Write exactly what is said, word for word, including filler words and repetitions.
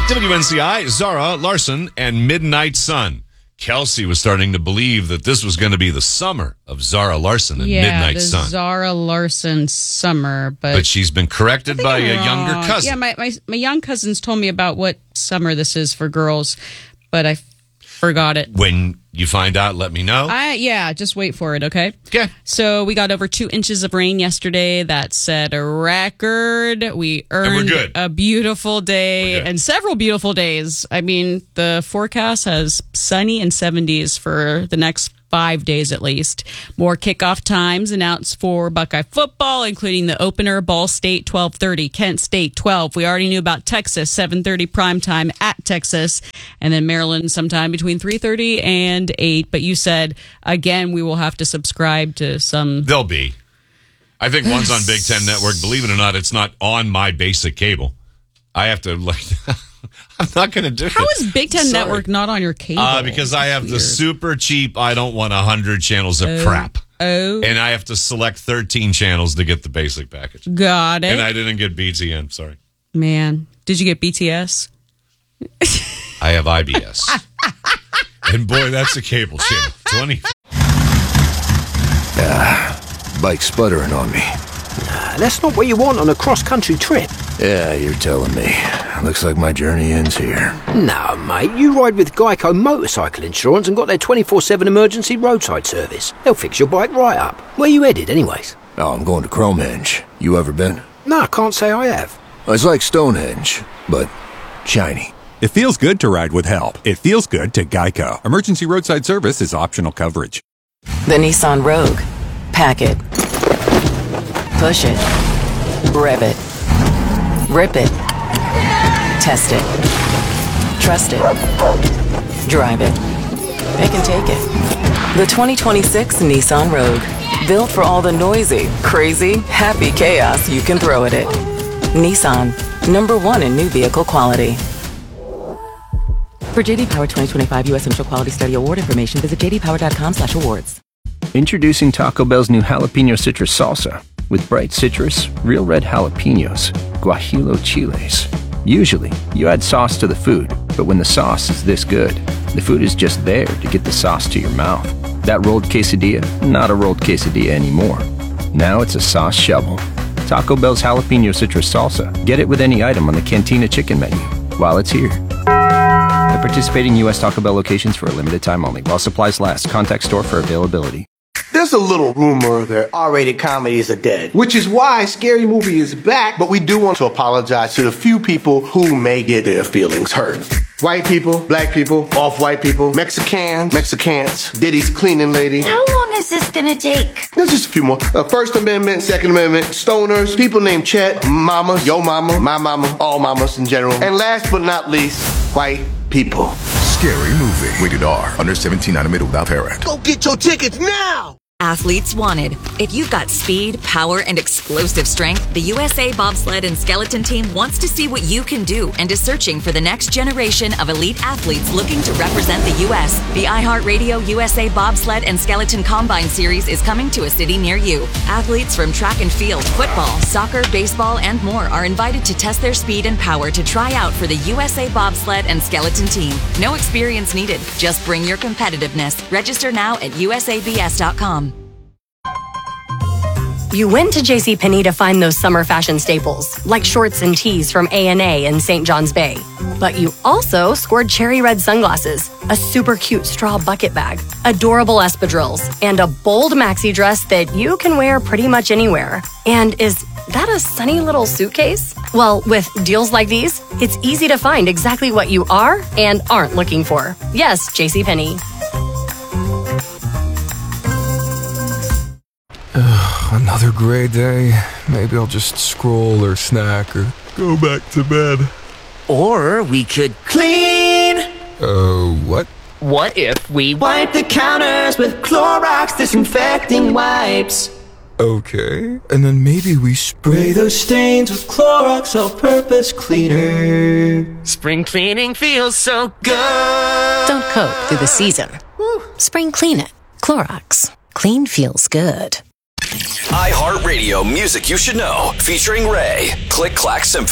W N C I, Zara Larson, and Midnight Sun. Kelsey was starting to believe that this was going to be the summer of Zara Larson and yeah, Midnight the Sun. Zara Larson summer, but But she's been corrected by I'm a wrong. younger cousin. Yeah, my, my my young cousins told me about what summer this is for girls, but I forgot it. When you find out, let me know. I yeah, just wait for it, okay? Okay. So we got over two inches of rain yesterday. That set a record. We earned good. a beautiful We're day good. and several beautiful days. I mean, the forecast has sunny and seventies for the next five days at least. More kickoff times announced for Buckeye football, including the opener, Ball State twelve thirty, Kent State twelve. We already knew about Texas, seven thirty prime time at Texas, and then Maryland sometime between three thirty and eight. But you said, again, we will have to subscribe to some... They'll be. I think one's on Big Ten Network. Believe it or not, it's not on my basic cable. I have to, like... I'm not going to do it. How is Big Ten Sorry. Network not on your cable? Uh, because I have Weird. the super cheap, I don't want one hundred channels of Oh. crap. Oh, And I have to select thirteen channels to get the basic package. got it. And I didn't get B T N, sorry. Man, did you get B T S? I have I B S. And boy, that's a cable channel. twenty Bike sputtering on me. That's not what you want on a cross-country trip. Yeah, you're telling me. Looks like my journey ends here. No, mate, you ride with Geico Motorcycle Insurance and got their twenty-four seven emergency roadside service. They'll fix your bike right up. Where you headed, anyways? Oh, I'm going to Cromehenge. You ever been? No, I can't say I have. It's like Stonehenge, but shiny. It feels good to ride with help. It feels good to Geico. Emergency roadside service is optional coverage. The Nissan Rogue. Pack it. Push it. Rev it. Rip it. Test it. Trust it. Drive it. It can take it. The twenty twenty-six Nissan Rogue. Built for all the noisy, crazy, happy chaos you can throw at it. Nissan. Number one in new vehicle quality. For J D Power twenty twenty-five U S Initial Quality Study Award information, visit j d power dot com slash awards. Introducing Taco Bell's new jalapeno citrus salsa with bright citrus, real red jalapenos, guajillo chiles. Usually, you add sauce to the food, but when the sauce is this good, the food is just there to get the sauce to your mouth. That rolled quesadilla, not a rolled quesadilla anymore. Now it's a sauce shovel. Taco Bell's jalapeno citrus salsa. Get it with any item on the Cantina chicken menu while it's here. At participating U S Taco Bell locations for a limited time only. While supplies last, contact store for availability. There's a little rumor that R-rated comedies are dead, which is why Scary Movie is back, but we do want to apologize to the few people who may get their feelings hurt. White people, black people, off-white people, Mexicans, Mexicans, Diddy's cleaning lady. How long is this gonna take? There's just a few more. Uh, First Amendment, Second Amendment, stoners, people named Chet, mama, yo mama, my mama, all mamas in general. And last but not least, white people. Scary Movie. Rated R. Under seventeen, not admitted without parent. Go get your tickets now! Athletes wanted. If you've got speed, power, and explosive strength, the U S A Bobsled and Skeleton Team wants to see what you can do and is searching for the next generation of elite athletes looking to represent the U S The iHeartRadio U S A Bobsled and Skeleton Combine Series is coming to a city near you. Athletes from track and field, football, soccer, baseball, and more are invited to test their speed and power to try out for the U S A Bobsled and Skeleton Team. No experience needed. Just bring your competitiveness. Register now at U S A B S dot com. You went to JCPenney to find those summer fashion staples, like shorts and tees from A and A in Saint John's Bay. But you also scored cherry red sunglasses, a super cute straw bucket bag, adorable espadrilles, and a bold maxi dress that you can wear pretty much anywhere. And is that a sunny little suitcase? Well, with deals like these, it's easy to find exactly what you are and aren't looking for. Yes, JCPenney. Another gray day. Maybe I'll just scroll or snack or go back to bed. Or we could clean. Uh, what? What if we wipe the counters with Clorox disinfecting wipes? Okay. And then maybe we spray those stains with Clorox all-purpose cleaner. Spring cleaning feels so good. Don't cope through the season. Spring clean it. Clorox. Clean feels good. iHeartRadio Music You Should Know, featuring Ray. Click Clack Symphony.